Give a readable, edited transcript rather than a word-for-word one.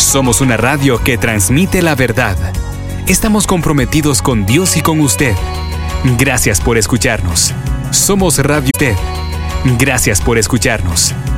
Somos una radio que transmite la verdad. Estamos comprometidos con Dios y con usted. Gracias por escucharnos. Somos Radio TED. Gracias por escucharnos.